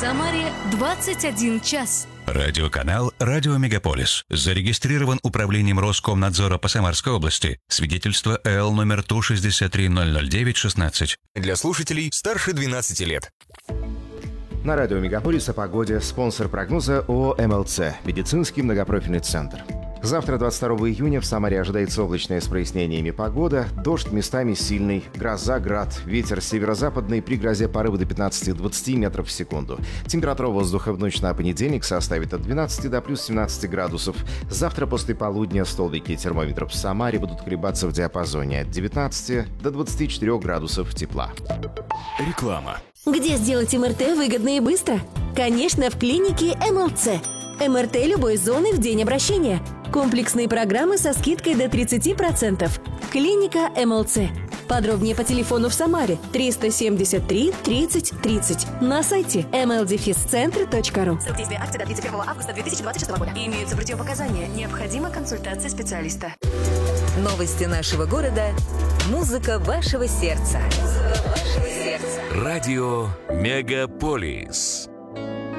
Самаре 21 час. Радиоканал «Радио Мегаполис». Зарегистрирован управлением Роскомнадзора по Самарской области. Свидетельство ЭЛ номер Ту-63-009-16. Для слушателей старше 12 лет. На радио «Мегаполис» о погоде. Спонсор прогноза ООО «МЛЦ». Медицинский многопрофильный центр. Завтра, 22 июня, в Самаре ожидается облачная с прояснениями погода. Дождь местами сильный, гроза, град, ветер северо-западный, при грозе порывы до 15-20 метров в секунду. Температура воздуха в ночь на понедельник составит от 12 до плюс 17 градусов. Завтра после полудня столбики термометров в Самаре будут колебаться в диапазоне от 19 до 24 градусов тепла. Реклама. Где сделать МРТ выгодно и быстро? Конечно, в клинике МЛЦ. МРТ любой зоны в день обращения. Комплексные программы со скидкой до 30%. Клиника МЛЦ. Подробнее по телефону в Самаре 373 30 30. На сайте mldefiscentre.ru. Срок действия акции до 31 августа 2026 года. Имеются противопоказания. Необходима консультация специалиста. Новости нашего города. Музыка вашего сердца. Радио Мегаполис.